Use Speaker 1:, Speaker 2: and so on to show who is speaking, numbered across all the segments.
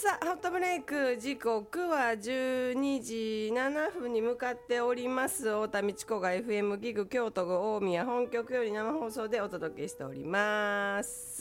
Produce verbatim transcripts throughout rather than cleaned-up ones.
Speaker 1: さあホットブレイク時刻はじゅうにじななふんに向かっております。太田美智子が エフエム ギグ京都大宮本局より生放送でお届けしております。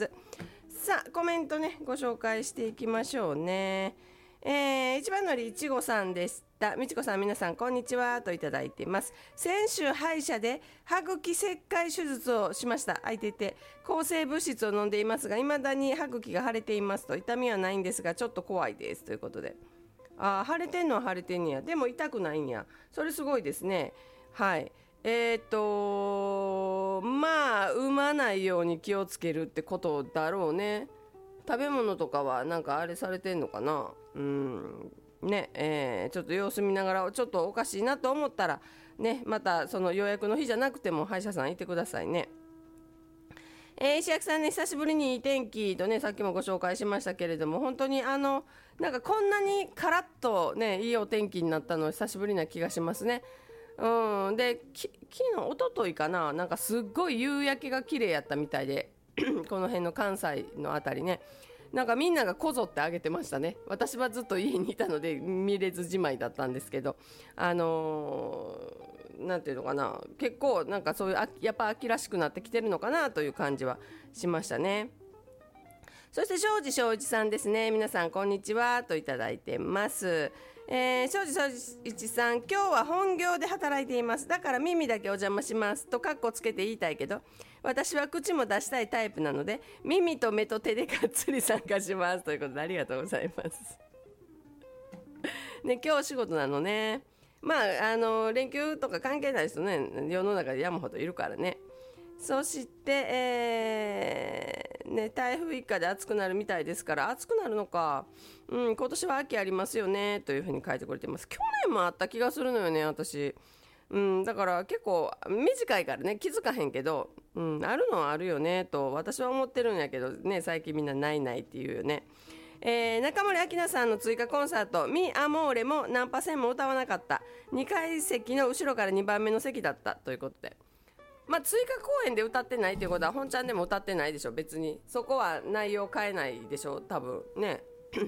Speaker 1: さあコメントねご紹介していきましょうね。えー、一番乗りいちごさんでした。美智子さん、皆さんこんにちはといただいています。先週歯医者で歯茎切開手術をしました。空いていて抗生物質を飲んでいますが、未だに歯茎が腫れていますと。痛みはないんですがちょっと怖いですということで、あ、腫れてんのは腫れてんねや。でも痛くないんや。それすごいですね。はい。えーとまあ産まないように気をつけるってことだろうね。食べ物とかはなんかあれされてんのかな。うんね、えー、ちょっと様子見ながらちょっとおかしいなと思ったらね、またその予約の日じゃなくても歯医者さん行ってくださいね。えー、石垣さんね、久しぶりにいい天気とね、さっきもご紹介しましたけれども、本当にあのなんかこんなにカラッとねいいお天気になったの久しぶりな気がしますね。うん、でき昨日一昨日かな、なんかすっごい夕焼けが綺麗やったみたいでこの辺の関西のあたりね、なんかみんながこぞってあげてましたね。私はずっと家にいたので見れずじまいだったんですけど、あのー、なんていうのかな、結構なんかそういうやっぱ秋らしくなってきてるのかなという感じはしましたね。そして庄司庄一さんですね。皆さんこんにちはといただいてます。えー、庄司庄一さん、今日は本業で働いています。だから耳だけお邪魔しますとカッコつけて言いたいけど、私は口も出したいタイプなので耳と目と手でがっつり参加しますということで、ありがとうございますね、今日仕事なのね。まああの連休とか関係ない人ね、世の中で山ほどいるからね。そして、えーね、台風一過で暑くなるみたいですから、暑くなるのか、うん、今年は秋ありますよねというふうに書いてくれてます。去年もあった気がするのよね、私。うん、だから結構短いからね気づかへんけど、うん、あるのはあるよねと私は思ってるんやけどね、最近みんなないないっていうよね。えー、中森明菜さんの追加コンサートミアモーレもナンパ戦も歌わなかった。にかい席の後ろからにばんめの席だったということで、まあ、追加公演で歌ってないということは本ちゃんでも歌ってないでしょ。別にそこは内容変えないでしょ多分ね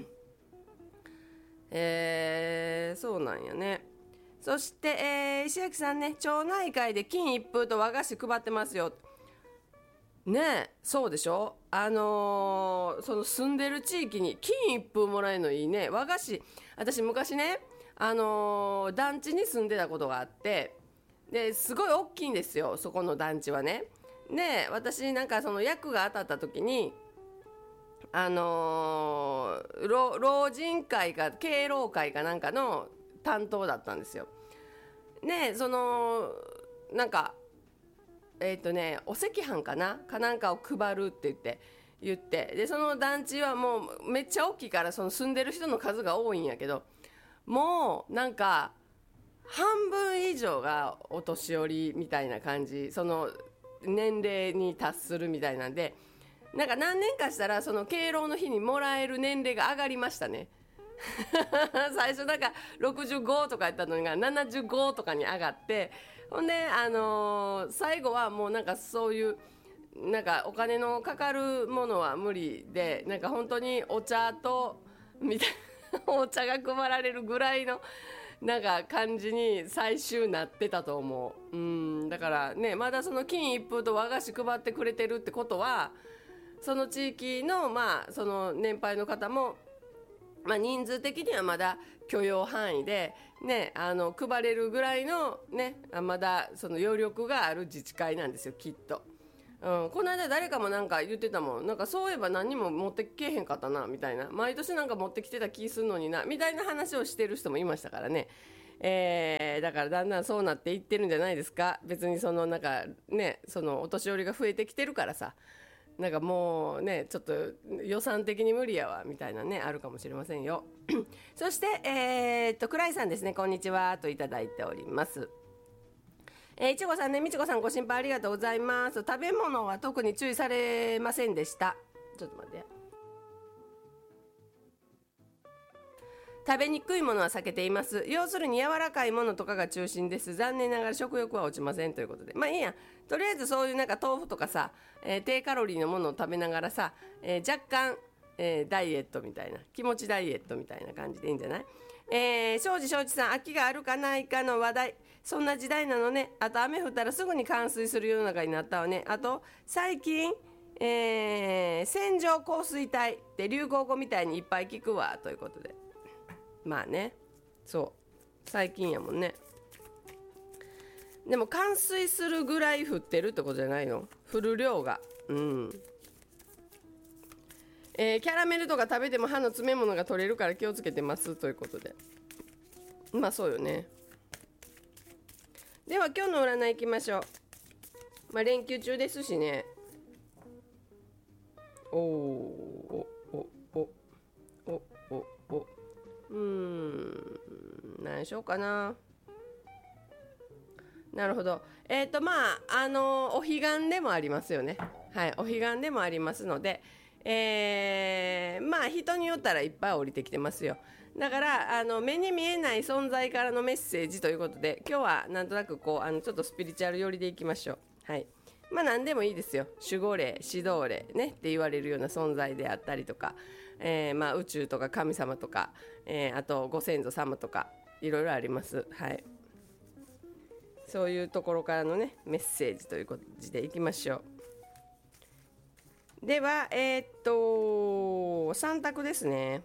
Speaker 1: えー、そうなんやね。そして、えー、石垣さんね、町内会で金一封と和菓子配ってますよね。えそうでしょ。あのー、その住んでる地域に金一封もらえるのいいね。和菓子、私昔ね、あのー、団地に住んでたことがあって、ですごい大きいんですよそこの団地はね。で私なんかその役が当たった時にあのー、老, 老人会か敬老会かなんかの担当だったんですよ。でそのなんかえっ、ー、とねお赤飯かなかなんかを配るって言って言ってでその団地はもうめっちゃ大きいからその住んでる人の数が多いんやけど、もうなんか半分以上がお年寄りみたいな感じ、その年齢に達するみたいなんで、なんか何年かしたらその敬老の日にもらえる年齢が上がりましたね最初なんかろくじゅうごとかやったのがななじゅうごとかに上がって、ほんで、あのー、最後はもうなんかそういうなんかお金のかかるものは無理で、なんか本当にお茶とみたいなお茶が配られるぐらいのなんか感じに最終なってたと思う。うんだからね、まだその金一封と和菓子配ってくれてるってことは、その地域のまあその年配の方も、まあ、人数的にはまだ許容範囲でね、あの配れるぐらいのね、まだその余力がある自治会なんですよきっと。うん、この間誰かもなんか言ってたもん。なんかそういえば何にも持ってけへんかったなみたいな、毎年なんか持ってきてた気するのになみたいな話をしてる人もいましたからね。えー、だからだんだんそうなっていってるんじゃないですか。別にそのなんかね、そのお年寄りが増えてきてるからさ、なんかもうねちょっと予算的に無理やわみたいなねあるかもしれませんよそしてえー、っと倉井さんですね、こんにちはといただいております。えー、いちごさんね、みちこさんご心配ありがとうございます。食べ物は特に注意されませんでした。ちょっと待って、食べにくいものは避けています。要するに柔らかいものとかが中心です。残念ながら食欲は落ちませんということで、まあいいや、とりあえずそういうなんか豆腐とかさ、えー、低カロリーのものを食べながらさ、えー、若干えー、ダイエットみたいな、気持ちダイエットみたいな感じでいいんじゃない？えー、庄司庄司さん、秋があるかないかの話題、そんな時代なのね。あと雨降ったらすぐに冠水する世の中になったわね。あと最近、えー、線状降水帯って流行語みたいにいっぱい聞くわということで、まあね、そう最近やもんね。でも冠水するぐらい降ってるってことじゃないの？降る量が。うん。えー、キャラメルとか食べても歯の詰め物が取れるから気をつけてますということで。まあそうよね。では今日の占いいきましょう。まあ連休中ですしね。おーおおおおおおうーん何しようかな。なるほど。えっ、ー、とまああのお彼岸でもありますよね。はい、お彼岸でもありますので、えー、まあ人によったらいっぱい降りてきてますよ。だからあの目に見えない存在からのメッセージということで、今日はなんとなくこうあのちょっとスピリチュアル寄りでいきましょう。はい。まあ何でもいいですよ。守護霊、指導霊ねって言われるような存在であったりとか、えー、まあ宇宙とか神様とか、えー、あとご先祖様とかいろいろあります。はい。そういうところからのねメッセージということでいきましょう。ではえー、っとさん択ですね。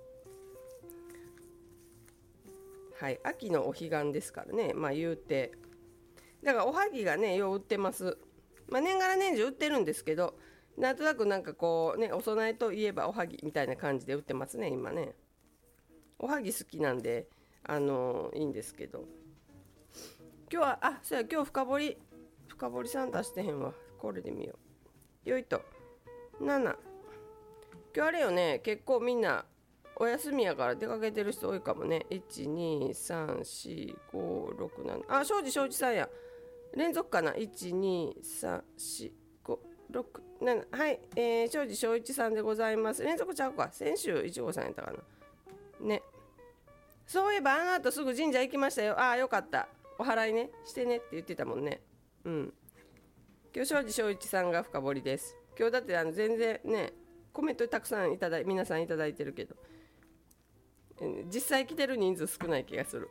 Speaker 1: はい、秋のお彼岸ですからね、まあ言うてだからおはぎがねよう売ってます。まあ年がら年中売ってるんですけど、なんとなくなんかこうねお供えといえばおはぎみたいな感じで売ってますね今ね。おはぎ好きなんであのー、いいんですけど、今日はあそうや今日深掘り深掘りさん出してへんわ。これで見よう。よいとなな、今日あれよね、結構みんなお休みやから出かけてる人多いかもね。いちにさんしごろくなな、あ庄司庄司さんや、連続かな。いちにさんしごろくなな、はい、えー、庄司庄一さんでございます。連続ちゃうか、先週いちごさんやったかなね。そういえばあの後すぐ神社行きましたよ。ああよかった、お祓いねしてねって言ってたもんね。うん、今日庄司庄一さんが深掘りです。今日だってあの全然ねコメントたくさんいただい皆さんいただいてるけど、実際来てる人数少ない気がする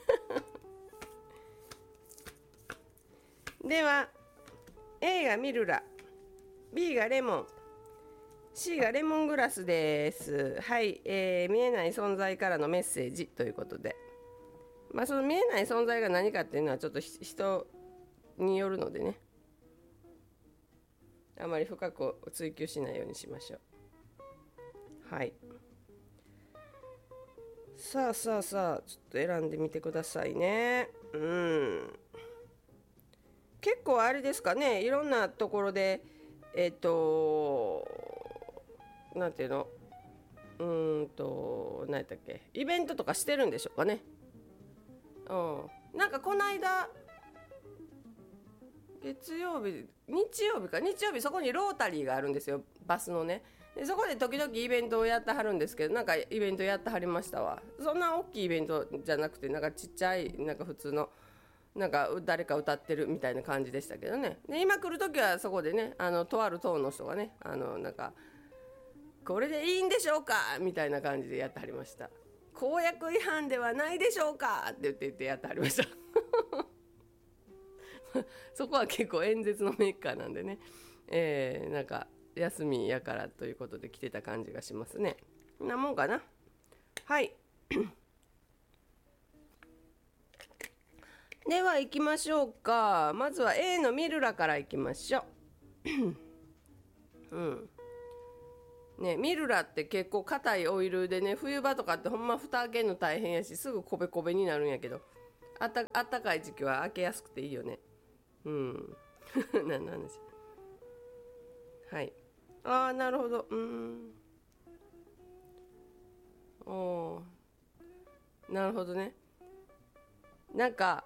Speaker 1: では A がミルラ、 B がレモン、 C がレモングラスです。はい、えー、見えない存在からのメッセージということで、まあその見えない存在が何かっていうのはちょっと人によるのでね、あまり深く追求しないようにしましょう。はい、さあさあさあちょっと選んでみてくださいね。うん、結構あれですかね、いろんなところでえっとなんていうの、うーんと何やったっけ、イベントとかしてるんでしょうかね。うん、なんかこの間月曜日日曜日か日曜日そこにロータリーがあるんですよ、バスのね。でそこで時々イベントをやってはるんですけど、なんかイベントやってはりましたわ。そんな大きいイベントじゃなくて、なんかちっちゃいなんか普通のなんか誰か歌ってるみたいな感じでしたけどね。で今来る時はそこでね、あのとある党の人がね、あのなんかこれでいいんでしょうかみたいな感じでやってはりました。公約違反ではないでしょうかって言って言ってやってはりましたそこは結構演説のメーカーなんでね、えー、なんか休みやからということで来てた感じがしますね。こんなもんかな。はいでは行きましょうか。まずは A のミルラから行きましょううんね、ミルラって結構硬いオイルでね、冬場とかってほんま蓋開けるの大変やし、すぐこべこべになるんやけど、あったあったかい時期は開けやすくていいよね。うん何の話。はい、ああなるほど。うーん、おーなるほどね。なんか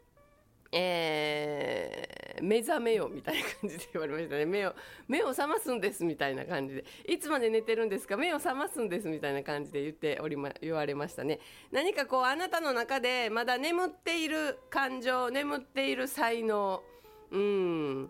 Speaker 1: えー、目覚めよみたいな感じで言われましたね。目を目を覚ますんですみたいな感じで、いつまで寝てるんですか、目を覚ますんですみたいな感じで言っており、ま、言われましたね。何かこうあなたの中でまだ眠っている感情、眠っている才能、うん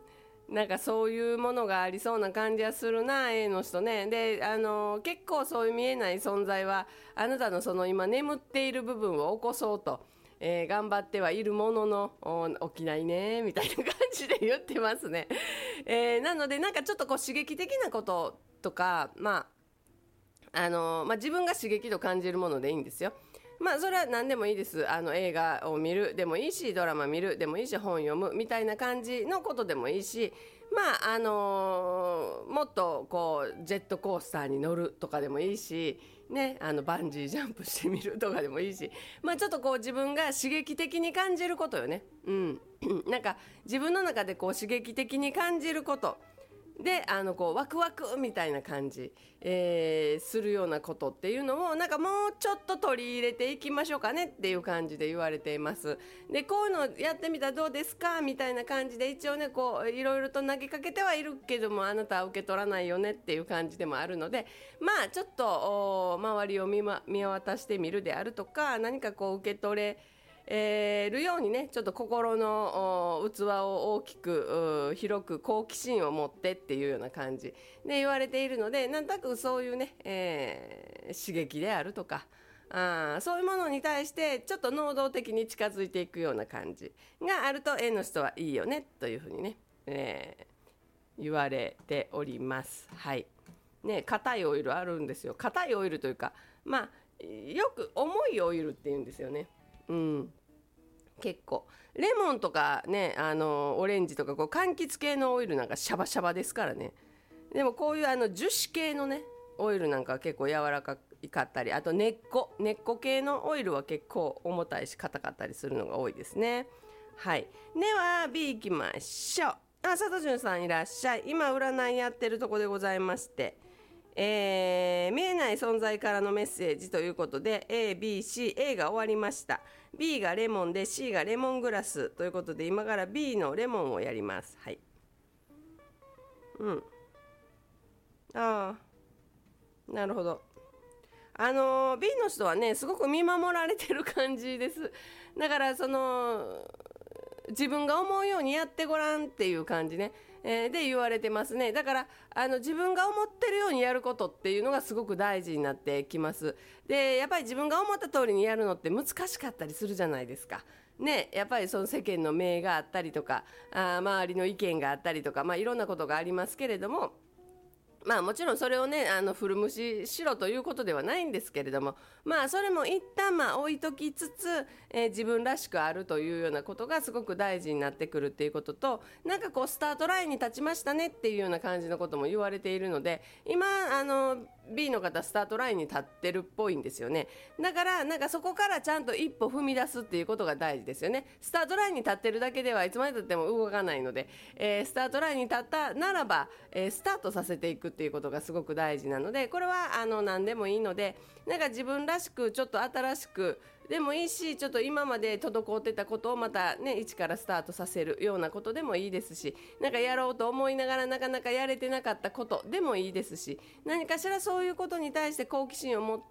Speaker 1: なんかそういうものがありそうな感じはするな A の人ね。であの結構そういう見えない存在はあなたのその今眠っている部分を起こそうと、えー、頑張ってはいるものの起きないねみたいな感じで言ってますね、えー、なのでなんかちょっとこう刺激的なこととか、まああのまあ、自分が刺激と感じるものでいいんですよ。まあそれは何でもいいです。あの映画を見るでもいいし、ドラマ見るでもいいし、本読むみたいな感じのことでもいいし、まああのーもっとこうジェットコースターに乗るとかでもいいし、ね、あのバンジージャンプしてみるとかでもいいし、まあちょっとこう自分が刺激的に感じることよね。うん、なんか自分の中でこう刺激的に感じることで、あのこうワクワクみたいな感じ、えーするようなことっていうのをなんかもうちょっと取り入れていきましょうかねっていう感じで言われています。でこういうのやってみたらどうですかみたいな感じで一応ねこういろいろと投げかけてはいるけども、あなたは受け取らないよねっていう感じでもあるので、まあちょっと周りを見、ま、見渡してみるであるとか、何かこう受け取れえー、るようにね、ちょっと心の器を大きく広く好奇心を持ってっていうような感じで言われているので、なんとなくそういうね、えー、刺激であるとか、あそういうものに対してちょっと能動的に近づいていくような感じがあると A の人はいいよねというふうにね、えー、言われております。はいね、硬いオイルあるんですよ。硬いオイルというか、まあよく重いオイルって言うんですよね。うん、結構レモンとかね、あのオレンジとかこう柑橘系のオイルなんかシャバシャバですからね。でもこういうあの樹脂系のねオイルなんかは結構柔らかかったり、あと根っこ根っこ系のオイルは結構重たいし硬かったりするのが多いですね。はい、では B いきましょう。あ、佐藤潤さんいらっしゃい。今占いやってるとこでございまして、えー見えない存在からのメッセージということで A、B、C、A が終わりました。 B がレモンで C がレモングラスということで、今から B のレモンをやります。はい、うん、ああ、なるほど。あのー B の人はねすごく見守られてる感じです。だからその自分が思うようにやってごらんっていう感じね、えーで言われてますね。だからあの自分が思ってるようにやることっていうのがすごく大事になってきます。でやっぱり自分が思った通りにやるのって難しかったりするじゃないですかね。やっぱりその世間の目があったりとか、あ周りの意見があったりとか、まあいろんなことがありますけれども、まあもちろんそれをねあの古無視しろということではないんですけれども、まあそれも一旦まあ置いときつつ、えー自分らしくあるというようなことがすごく大事になってくるっていうことと、なんかこうスタートラインに立ちましたねっていうような感じのことも言われているので、今あの B の方スタートラインに立ってるっぽいんですよね。だからなんかそこからちゃんと一歩踏み出すっていうことが大事ですよね。スタートラインに立ってるだけではいつまでたっても動かないので、えースタートラインに立ったならば、えースタートさせていくっていうことがすごく大事なので、これはあの何でもいいので、なんか自分らしくちょっと新しくでもいいし、ちょっと今まで滞ってたことをまたね一からスタートさせるようなことでもいいですし、なんかやろうと思いながらなかなかやれてなかったことでもいいですし、何かしらそういうことに対して好奇心を持って、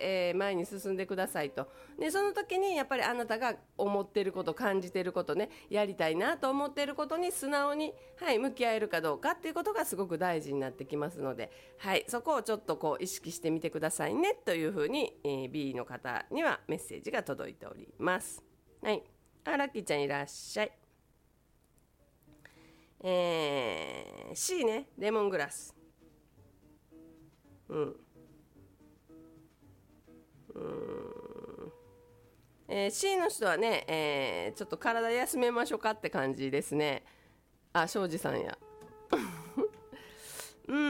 Speaker 1: えー前に進んでくださいと。でその時にやっぱりあなたが思っていること、感じていることね、やりたいなと思っていることに素直に、はい、向き合えるかどうかっていうことがすごく大事になってきますので、はい、そこをちょっとこう意識してみてくださいねというふうに、えー B の方にはメッセージが届いております。はい、あ、ラッキーちゃんいらっしゃい。えー C ね、レモングラス。うん、えー C の人はね、えーちょっと体休めましょうかって感じですね。あ、庄司さんや。うん、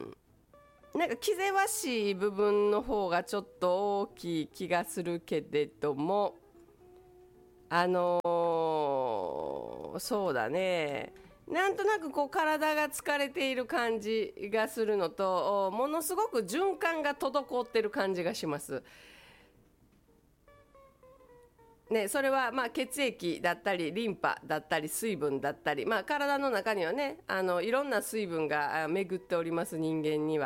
Speaker 1: なんか気ぜわしい部分の方がちょっと大きい気がするけれども、あのーそうだね、なんとなくこう体が疲れている感じがするのと、おものすごく循環が滞ってる感じがします。ね、それはまあ血液だったりリンパだったり水分だったり、まあ、体の中にはねあのいろんな水分があ巡っております人間には。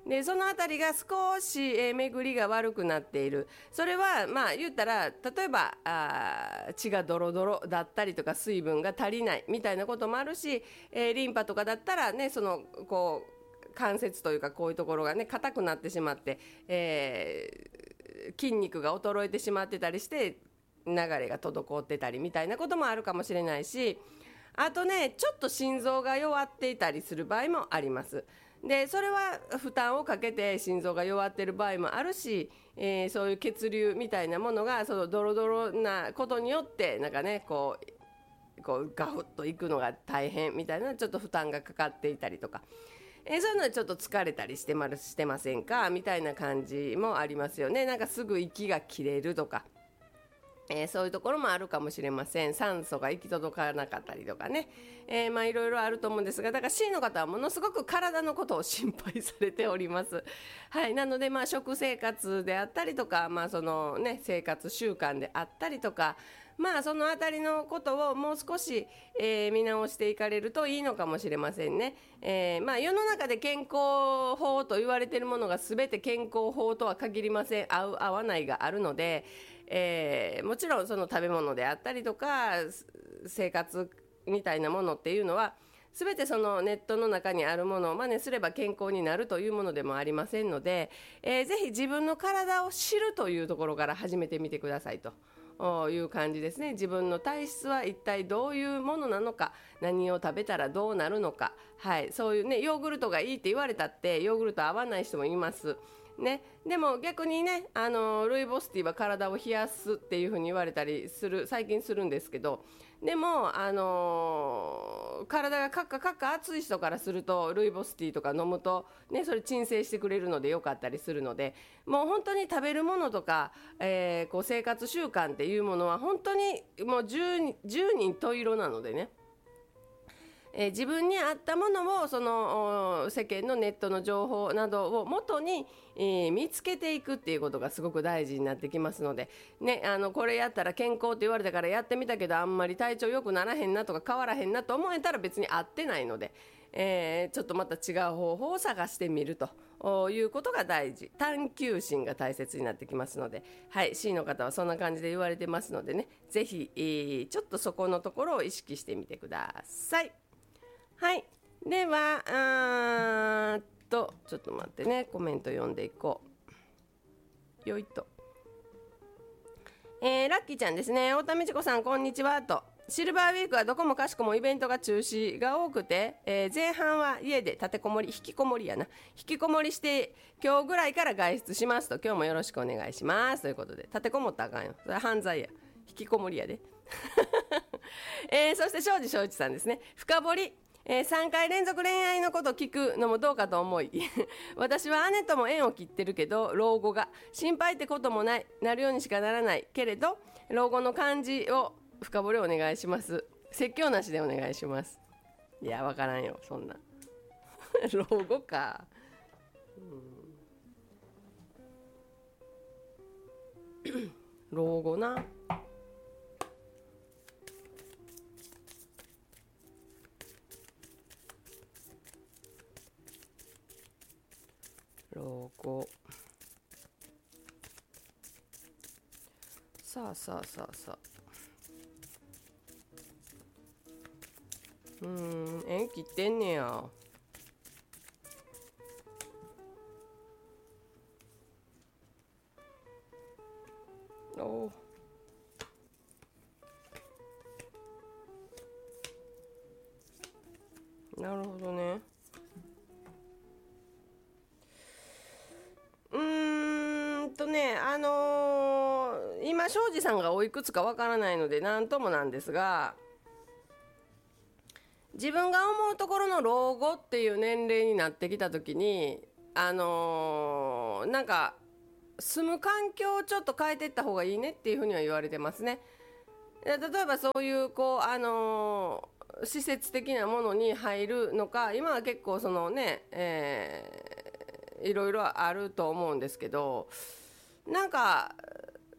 Speaker 1: でそのあたりが少し、えー、巡りが悪くなっている。それはまあ言ったら、例えばあ血がドロドロだったりとか水分が足りないみたいなこともあるし、えー、リンパとかだったらね、そのこう関節というかこういうところがね硬くなってしまって、えー、筋肉が衰えてしまってたりして流れが滞ってたりみたいなこともあるかもしれないし、あとねちょっと心臓が弱っていたりする場合もあります。でそれは負担をかけて心臓が弱っている場合もあるし、えー、そういう血流みたいなものがそのドロドロなことによってなんかねこうこうガフッといくのが大変みたいなちょっと負担がかかっていたりとか、えー、そういうのでちょっと疲れたりしてましてませんかみたいな感じもありますよね。なんかすぐ息が切れるとか、えー、そういうところもあるかもしれません。酸素が行き届かなかったりとかね、えー、まあいろいろあると思うんですが、だから C の方はものすごく体のことを心配されております。はい、なのでまあ食生活であったりとか、まあそのね生活習慣であったりとか、まあそのあたりのことをもう少し、えー、見直していかれるといいのかもしれませんね。えー、まあ世の中で健康法と言われているものが全て健康法とは限りません。合う合わないがあるので、えー、もちろんその食べ物であったりとか生活みたいなものっていうのは全てそのネットの中にあるものを真似すれば健康になるというものでもありませんので、えー、ぜひ自分の体を知るというところから始めてみてくださいという感じですね。自分の体質は一体どういうものなのか、何を食べたらどうなるのか、はい、そういうねヨーグルトがいいって言われたってヨーグルト合わない人もいますね。でも逆にね、あのルイボスティーは体を冷やすっていう風に言われたりする最近するんですけど、でも、あのー、体がカッカカッカ熱い人からするとルイボスティーとか飲むと、ね、それ鎮静してくれるのでよかったりするので、もう本当に食べるものとか、えー、こう生活習慣っていうものは本当にもう十人十人十色なのでね、えー、自分に合ったものをその世間のネットの情報などを元に、えー、見つけていくっていうことがすごく大事になってきますので、ね、あのこれやったら健康って言われたからやってみたけどあんまり体調良くならへんなとか変わらへんなと思えたら別に合ってないので、えー、ちょっとまた違う方法を探してみるということが大事。探求心が大切になってきますので、はい、C の方はそんな感じで言われてますのでね、ぜひ、えー、ちょっとそこのところを意識してみてください。はい、ではあーっとちょっと待ってね、コメント読んでいこう。よいと、えー、ラッキーちゃんですね。太田美智子さんこんにちはと。シルバーウィークはどこもかしこもイベントが中止が多くて、えー、前半は家で立てこもり引きこもりやな引きこもりして今日ぐらいから外出しますと、今日もよろしくお願いしますということで、立てこもったらあかんよ、それは犯罪や、引きこもりやで、えー、そして庄司正一さんですね。深掘り、えー、さんかい連続恋愛のこと聞くのもどうかと思い私は姉とも縁を切ってるけど老後が心配ってこともない、なるようにしかならないけれど老後の感じを深掘りお願いします。説教なしでお願いします。いやわからんよそんな老後か、うん老後な、老後、さあさあさあさあ、うーん縁切ってんねや。おなるほどね。うーんとねあのー、今庄司さんがおいくつかわからないので何ともなんですが、自分が思うところの老後っていう年齢になってきた時に、あのー、なんか住む環境をちょっと変えていった方がいいねっていうふうには言われてますね。例えばそういうこう、あのー、施設的なものに入るのか、今は結構そのね、えー、いろいろあると思うんですけど、なんか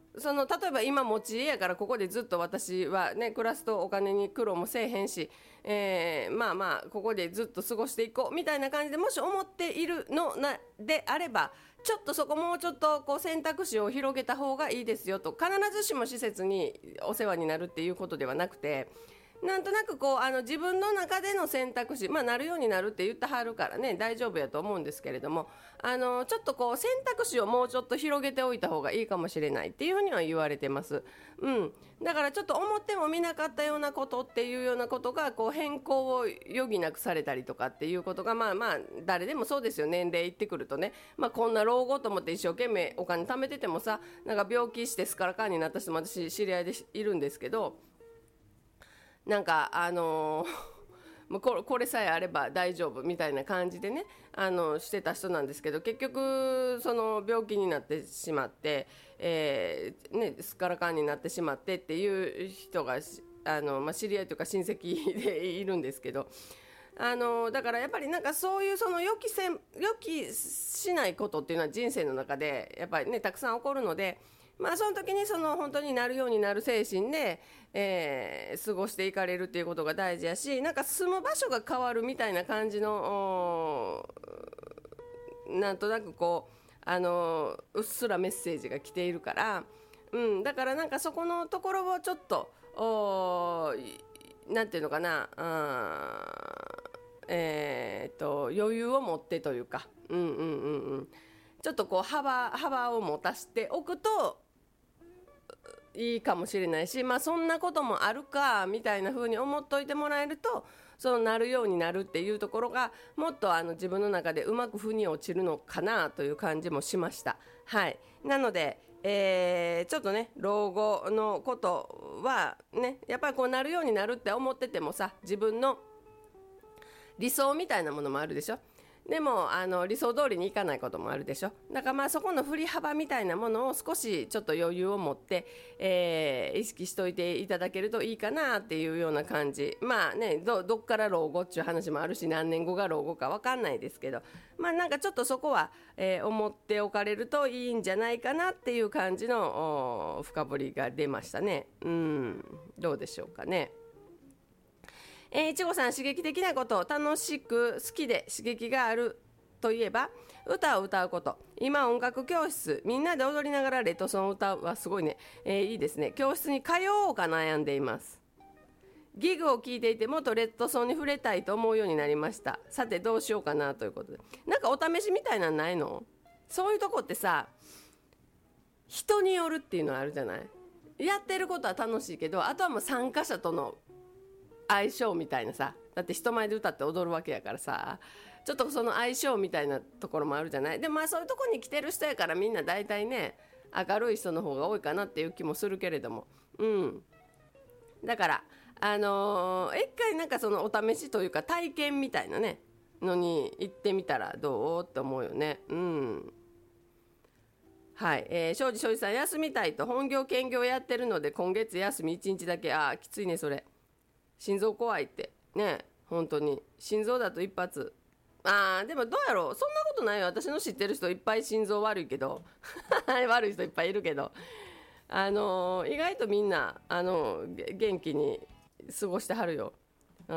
Speaker 1: その例えば今持ち家やからここでずっと私はね暮らすとお金に苦労もせえへんし、えー、まあまあここでずっと過ごしていこうみたいな感じでもし思っているのなであれば、ちょっとそこもうちょっとこう選択肢を広げた方がいいですよと。必ずしも施設にお世話になるっていうことではなくて、なんとなくこうあの自分の中での選択肢、まあなるようになるって言ってはるからね大丈夫やと思うんですけれども、あのちょっとこう選択肢をもうちょっと広げておいた方がいいかもしれないっていうふうには言われてます。うん、だからちょっと思ってもみなかったようなことっていうようなことがこう変更を余儀なくされたりとかっていうことが、まあまあ誰でもそうですよ。年齢いってくるとね、まあこんな老後と思って一生懸命お金貯めててもさ、なんか病気してスカラカンになった人も私知り合いでいるんですけど、なんかあのー、もうこれ、これさえあれば大丈夫みたいな感じでね、あのしてた人なんですけど、結局その病気になってしまって、えーね、スカラカンになってしまってっていう人があの、まあ、知り合いというか親戚でいるんですけど、あのだからやっぱりなんかそういうその予期せん予期しないことっていうのは人生の中でやっぱりねたくさん起こるので、まあその時にその本当になるようになる精神で、えー過ごしていかれるっていうことが大事やし、なんか住む場所が変わるみたいな感じのなんとなくこうあのうっすらメッセージが来ているから、うん、だからなんかそこのところをちょっとおなんていうのかな、えー、と余裕を持ってというか、うんうんうんうん、ちょっとこう幅幅を持たせておくといいかもしれないし、まあそんなこともあるかみたいな風に思っといてもらえると、そのなるようになるっていうところがもっとあの自分の中でうまく腑に落ちるのかなという感じもしました。はい、なので、えーちょっとね老後のことはねやっぱりこうなるようになるって思っててもさ、自分の理想みたいなものもあるでしょ。でもあの理想通りにいかないこともあるでしょ。だからまあそこの振り幅みたいなものを少しちょっと余裕を持って、えー意識しておいていただけるといいかなっていうような感じ。まあね ど, どっから老後っていう話もあるし、何年後が老後か分かんないですけど、まあなんかちょっとそこは、えー思っておかれるといいんじゃないかなっていう感じの深掘りが出ましたね。うん、どうでしょうかね。えー、いちごさん、刺激的なことを楽しく好きで刺激があるといえば歌を歌うこと。今音楽教室、みんなで踊りながらレッドソンを歌うはすごいね、えー、いいですね。教室に通おうか悩んでいます。ギグを聞いていてもっとレッドソンに触れたいと思うようになりました。さてどうしようかなということで、なんかお試しみたいなのないの？そういうとこってさ、人によるっていうのはあるじゃない。やってることは楽しいけど、あとはもう参加者との相性みたいなさ、だって人前で歌って踊るわけやからさ、ちょっとその相性みたいなところもあるじゃない。でもまあそういうとこに来てる人やからみんな大体ね明るい人の方が多いかなっていう気もするけれども、うん、だからあのー、一回なんかそのお試しというか体験みたいなねのに行ってみたらどうって思うよね。うん、はい、えー、庄司庄司さん、休みたいと本業兼業やってるので今月休みいちにちだけ。あーきついねそれ。心臓怖いってね、本当に心臓だと一発。あーでもどうやろう、そんなことないよ。私の知ってる人いっぱい心臓悪いけど悪い人いっぱいいるけど、あのー意外とみんな、あのー元気に過ごしてはるよ。うん、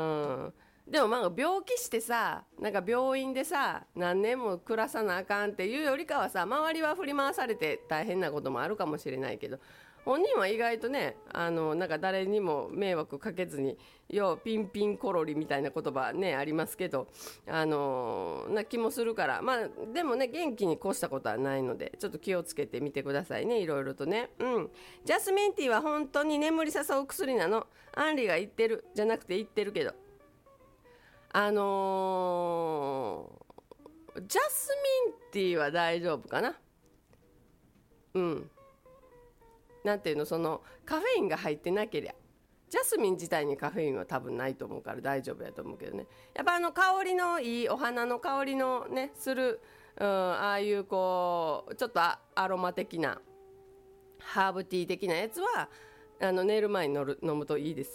Speaker 1: でもまあ病気してさ、なんか病院でさ何年も暮らさなあかんっていうよりかはさ、周りは振り回されて大変なこともあるかもしれないけど、本人は意外とね、あのなんか誰にも迷惑かけずに、ようピンピンコロリみたいな言葉ねありますけど、あのな気もするから、まあでもね元気に越したことはないので、ちょっと気をつけてみてくださいね、いろいろとね。うん、ジャスミンティーは本当に眠り誘う薬なの。アンリが言ってるじゃなくて言ってるけど、あのージャスミンティーは大丈夫かな。うん、なんていうの、そのカフェインが入ってなけりゃ、ジャスミン自体にカフェインは多分ないと思うから大丈夫やと思うけどね。やっぱあの香りのいいお花の香りのねする、うん、ああいうこうちょっとアロマ的なハーブティー的なやつはあの寝る前に飲る飲むといいです